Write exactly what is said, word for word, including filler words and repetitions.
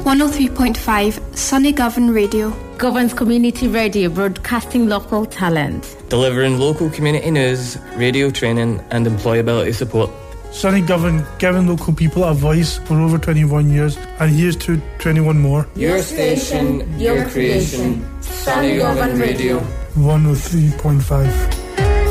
one oh three point five Sunny Govan Radio. Govan's community radio, broadcasting local talent. Delivering local community news, radio training and employability support. Sunny Govan, giving local people a voice for over twenty-one years, and here's to twenty-one more. Your station, your creation, Sunny Govan Radio. one oh three point five.